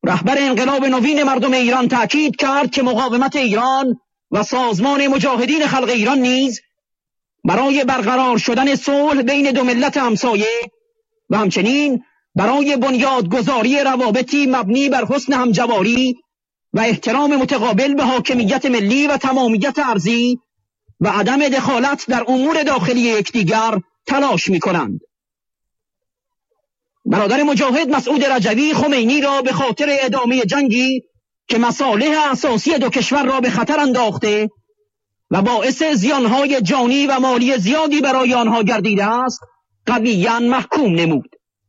رهبر انقلاب نوین مردم ایران تأکید کرد که مقاومت ایران و سازمان مجاهدین خلق ایران نیز برای برقرار شدن صلح بین دو ملت همسایه و همچنین برای بنیادگذاری روابطی مبنی بر حسن همجواری و احترام متقابل به حاکمیت ملی و تمامیت ارضی و عدم دخالت در امور داخلی یکدیگر تلاش می‌کنند. برادر مجاهد مسعود رجوی خمینی را به خاطر ادامه جنگی که مصالح اساسی دو کشور را به خطر انداخته و باعث زیانهای جانی و مالی زیادی برای آنها گردیده است قویاً محکوم نمود.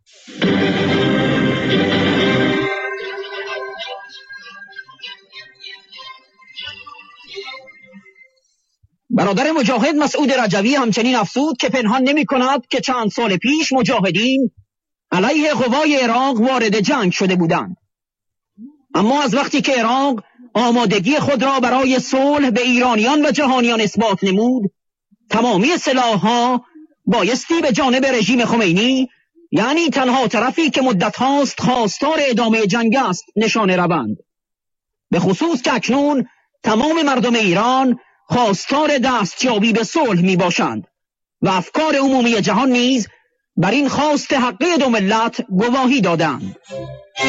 برادر مجاهد مسعود رجوی همچنین افزود که پنهان نمی‌کند که چند سال پیش مجاهدین علیه قوای عراق وارد جنگ شده بودند، اما از وقتی که عراق آمادگی خود را برای صلح به ایرانیان و جهانیان اثبات نمود، تمامی سلاح‌ها بایستی به جانب رژیم خمینی، یعنی تنها طرفی که مدت هاست خواستار ادامه جنگ است، نشانه روند. به خصوص که اکنون تمام مردم ایران خواستار دستیابی به صلح می باشند و افکار عمومی جهان نیز بر این خواست حقی دو ملت گواهی دادند.